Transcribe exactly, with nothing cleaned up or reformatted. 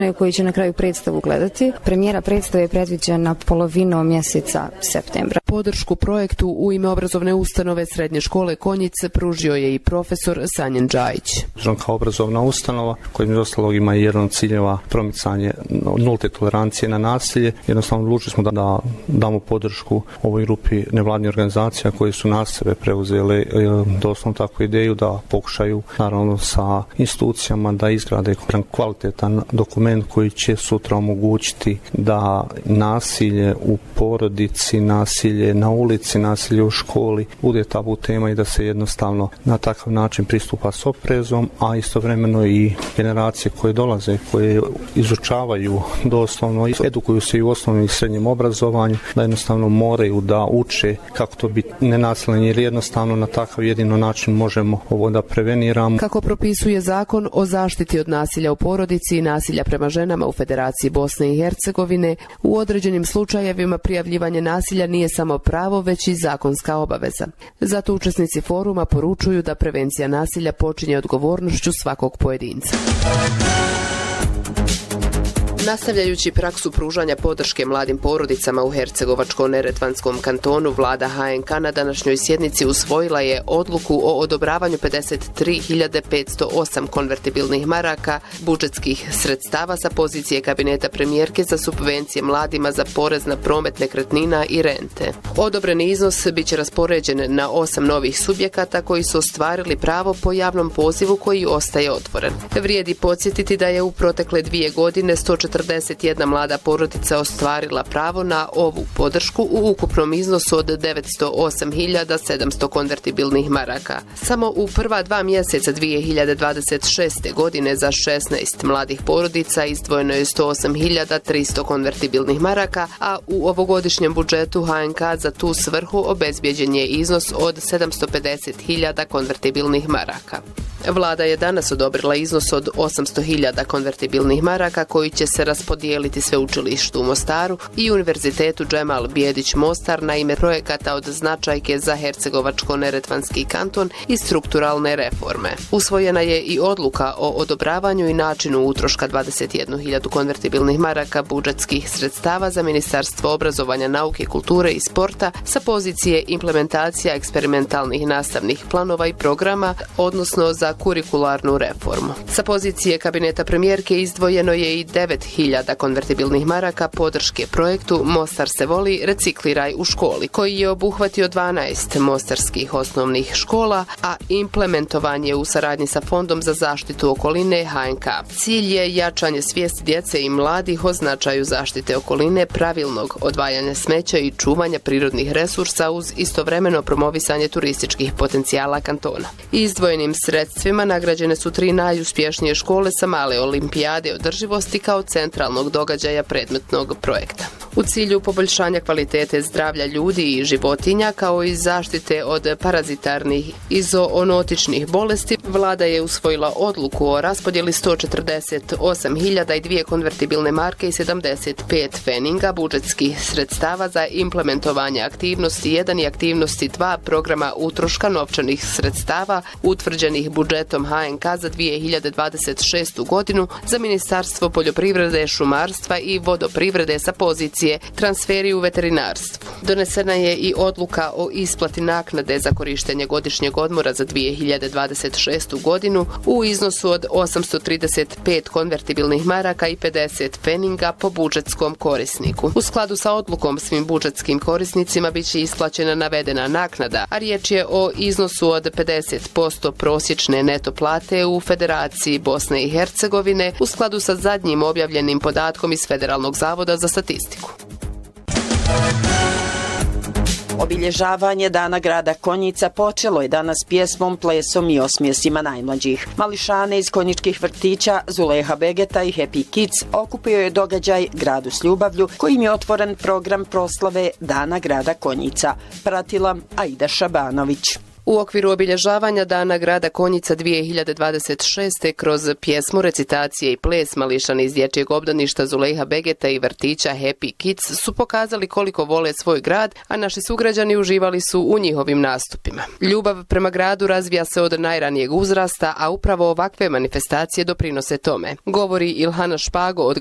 koji će na kraju predstavu gledati. Premijera predstave je predviđena polovinom mjeseca septembra. Podršku projektu u ime obrazovne ustanove Srednje škole Konjice pružio je i profesor Sanjen Džajić. Kao obrazovna ustanova, koja među ostalog ima i jedan od ciljeva promicanje nulte tolerancije na nasilje, jednostavno odlučili smo da, da damo podršku ovoj grupi nevladnih organizacija koje su na sebe preuzele doslovno takvu ideju da pokušaju naravno sa institucijama da izgrade jedan kvalitetan dokument koji će sutra omogućiti da nasilje u porodici, nasilje na ulici, nasilje u školi bude tabu tema i da se jednostavno na takav način pristupa s oprezom, a istovremeno i generacije koje dolaze, koje izučavaju doslovno, edukuju se i u osnovnom i srednjem obrazovanju, da jednostavno moraju da uče kako to biti nenasilno, jer jednostavno na takav jedino način možemo ovo da preveniramo. Kako propisuje zakon o zaštiti od nasilja u porodici i nasilja prema ženama u Federaciji Bosne i Hercegovine, u određenim slučajevima prijavljivanje nasilja nije samo pravo, već i zakonska obaveza. Zato učesnici foruma poručuju da prevencija nasilja počinje odgovornošću svakog pojedinca. Nastavljajući praksu pružanja podrške mladim porodicama u Hercegovačko-neretvanskom kantonu, vlada H N K na današnjoj sjednici usvojila je odluku o odobravanju pedeset tri hiljade petsto osam konvertibilnih maraka budžetskih sredstava sa pozicije kabineta premijerke za subvencije mladima za porez na promet nekretnina i rente. Odobreni iznos biće raspoređen na osam novih subjekata koji su ostvarili pravo po javnom pozivu koji ostaje otvoren. Vrijedi podsjetiti da je u protekle dvije godine sto četrdeset jedna mlada porodica ostvarila pravo na ovu podršku u ukupnom iznosu od devetsto osam hiljada sedamsto konvertibilnih maraka. Samo u prva dva mjeseca dvije hiljade dvadeset šeste. godine za šesnaest mladih porodica izdvojeno je sto osam hiljada tristo konvertibilnih maraka, a u ovogodišnjem budžetu H N K za tu svrhu obezbijeđen je iznos od sedamsto pedeset hiljada konvertibilnih maraka. Vlada je danas odobrila iznos od osamsto hiljada konvertibilnih maraka koji će se raspodijeliti sveučilištu u Mostaru i Univerzitetu Džemal Bijedić Mostar na ime projekata od značajke za Hercegovačko-neretvanski kanton i strukturalne reforme. Usvojena je i odluka o odobravanju i načinu utroška dvadeset jednu hiljadu konvertibilnih maraka budžetskih sredstava za Ministarstvo obrazovanja, nauke, kulture i sporta sa pozicije implementacija eksperimentalnih nastavnih planova i programa, odnosno za kurikularnu reformu. Sa pozicije kabineta premijerke izdvojeno je i devet hiljada konvertibilnih maraka podrške projektu Mostar se voli, recikliraj u školi, koji je obuhvatio dvanaest mostarskih osnovnih škola, a implementovan je u saradnji sa Fondom za zaštitu okoline H N K. Cilj je jačanje svijesti djece i mladih o značaju zaštite okoline, pravilnog odvajanja smeća i čuvanja prirodnih resursa uz istovremeno promovisanje turističkih potencijala kantona. Izdvojenim sredstvima nagrađene su tri najuspješnije škole sa male olimpijade održivosti kao centralnog događaja predmetnog projekta. U cilju poboljšanja kvalitete zdravlja ljudi i životinja kao i zaštite od parazitarnih i zoonotičnih bolesti, vlada je usvojila odluku o raspodjeli sto četrdeset osam hiljada i dvije konvertibilne marke i sedamdeset pet feninga budžetskih sredstava za implementovanje aktivnosti jedan i aktivnosti dva programa utroška novčanih sredstava utvrđenih budžetom H N K za dvije hiljade dvadeset šestu. godinu za Ministarstvo poljoprivrede, šumarstva i vodoprivrede sa pozicije transferi u veterinarstvu. Donesena je i odluka o isplati naknade za korištenje godišnjeg odmora za dvije hiljade dvadeset šestu. godinu u iznosu od osamsto trideset pet konvertibilnih maraka i pedeset feninga po budžetskom korisniku. U skladu sa odlukom svim budžetskim korisnicima biće isplaćena navedena naknada, a riječ je o iznosu od pedeset posto prosječne neto plate u Federaciji Bosne i Hercegovine u skladu sa zadnjim objavljenim podatkom iz Federalnog zavoda za statistiku. Obilježavanje Dana grada Konjica počelo je danas pjesmom, plesom i osmijesima najmlađih. Mališane iz konjičkih vrtića Zuleha Begeta i Happy Kids okupio je događaj Gradu s ljubavlju, kojim je otvoren program proslave Dana grada Konjica. Pratila Aida Šabanović. U okviru obilježavanja Dana grada Konjica dvije hiljade dvadeset šeste kroz pjesmu, recitacije i ples mališani iz dječjeg obdaništa Zulejha Begeta i vrtića Happy Kids su pokazali koliko vole svoj grad, a naši sugrađani uživali su u njihovim nastupima. Ljubav prema gradu razvija se od najranijeg uzrasta, a upravo ovakve manifestacije doprinose tome, govori Ilhana Špago,